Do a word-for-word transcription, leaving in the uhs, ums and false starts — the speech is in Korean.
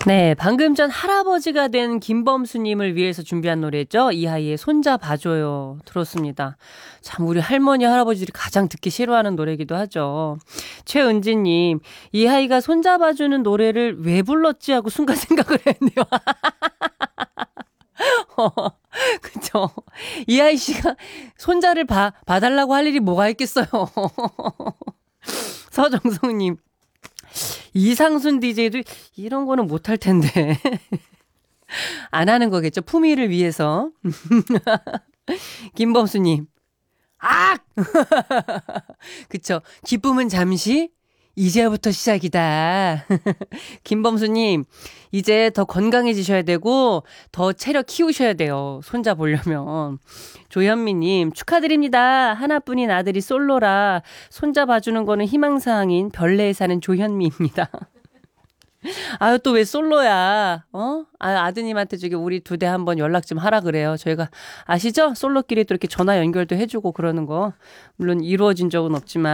네, 방금 전 할아버지가 된 김범수님을 위해서 준비한 노래죠. 이하이의 손자 봐줘요 들었습니다. 참 우리 할머니 할아버지들이 가장 듣기 싫어하는 노래이기도 하죠. 최은지님, 이하이가 손자 봐주는 노래를 왜 불렀지 하고 순간 생각을 했네요. 어, 그쵸. 이하이 씨가 손자를 봐, 봐달라고 할 일이 뭐가 있겠어요. 서정성님, 이상순 디제이도 이런 거는 못할 텐데. 안 하는 거겠죠. 품위를 위해서. 김범수님. 악! 그쵸. 기쁨은 잠시, 이제부터 시작이다. 김범수님, 이제 더 건강해지셔야 되고, 더 체력 키우셔야 돼요. 손자 보려면. 조현미님, 축하드립니다. 하나뿐인 아들이 솔로라, 손자 봐주는 거는 희망사항인 별내에 사는 조현미입니다. 아유, 또 왜 솔로야? 어? 아, 아드님한테 저기 우리 두 대 한번 연락 좀 하라 그래요. 저희가 아시죠? 솔로끼리 또 이렇게 전화 연결도 해주고 그러는 거. 물론 이루어진 적은 없지만.